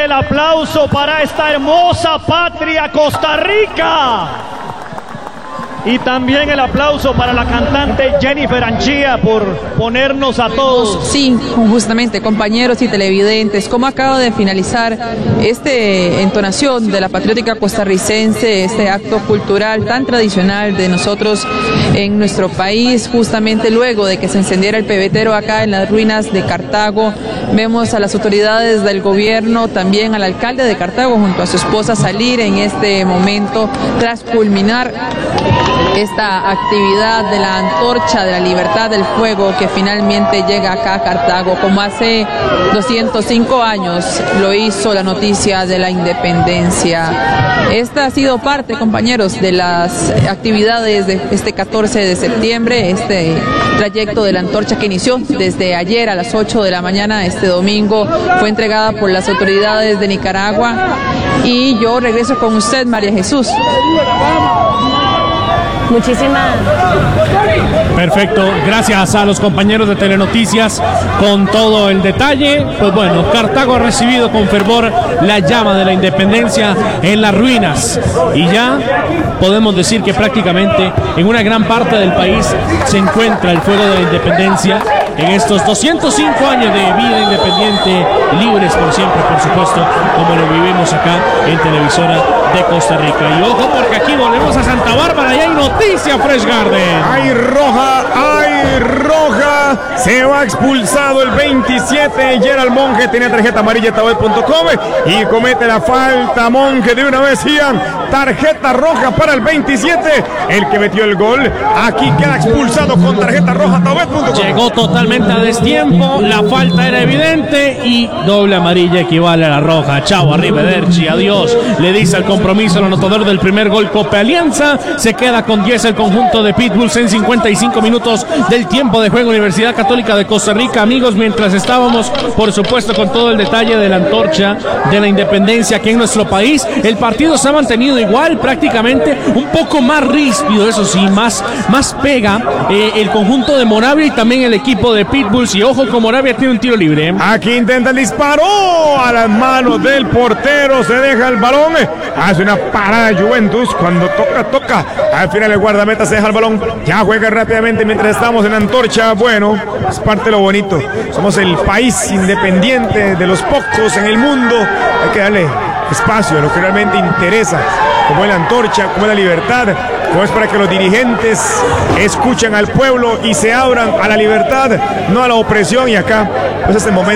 Fuerte el aplauso para esta hermosa patria Costa Rica. Y también el aplauso para la cantante Jennifer Anchía por ponernos a todos. Sí, justamente, compañeros y televidentes, cómo acaba de finalizar esta entonación de la patriótica costarricense, este acto cultural tan tradicional de nosotros en nuestro país, justamente luego de que se encendiera el pebetero acá en las ruinas de Cartago. Vemos a las autoridades del gobierno, también al alcalde de Cartago junto a su esposa salir en este momento tras culminar esta actividad de la antorcha de la libertad del fuego que finalmente llega acá a Cartago, como hace 205 años lo hizo la noticia de la independencia. Esta ha sido parte, compañeros, de las actividades de este 14 de septiembre, este trayecto de la antorcha que inició desde ayer a las 8 de la mañana, este domingo, fue entregada por las autoridades de Nicaragua. Y yo regreso con usted, María Jesús. Muchísimas. Perfecto, gracias a los compañeros de Telenoticias con todo el detalle. Pues bueno, Cartago ha recibido con fervor la llama de la independencia en las ruinas y ya podemos decir que prácticamente en una gran parte del país se encuentra el fuego de la independencia en estos 205 años de vida independiente, libres por siempre, por supuesto, como lo vivimos acá en Televisora de Costa Rica. Y ojo, porque aquí volvemos a Santa Bárbara y hay noticia, Fresh Garden. ¡Ay, roja! ¡Ay, roja! Se va expulsado el 27. Gerald Monge tenía tarjeta amarilla tablet.com y comete la falta. Monge de una vez, Ian. Tarjeta roja para el 27. El que metió el gol. Aquí queda expulsado con tarjeta roja tablet.com. Llegó totalmente a destiempo. La falta era evidente y doble amarilla equivale a la roja. Chao, arrivederci, adiós. Le dice al compromiso el anotador del primer gol Copa Alianza. Se queda con 10 el conjunto de Pitbulls en 55 minutos del tiempo de juego. Universidad Católica de Costa Rica, amigos, mientras estábamos, por supuesto, con todo el detalle de la antorcha de la independencia aquí en nuestro país, el partido se ha mantenido igual, prácticamente un poco más ríspido, eso sí, más pega el conjunto de Moravia y también el equipo de Pitbulls. Y ojo, con Moravia tiene un tiro libre. Aquí intenta el disparo a las manos del portero, se deja el balón, hace una parada Juventus, cuando toca, al final el guardameta se deja el balón, ya juega rápidamente mientras estamos en antorcha. Bueno, es parte de lo bonito, somos el país independiente de los pocos en el mundo, hay que darle espacio a lo que realmente interesa, como es la antorcha, como es la libertad, como es para que los dirigentes escuchen al pueblo y se abran a la libertad, no a la opresión. Y acá, pues este momento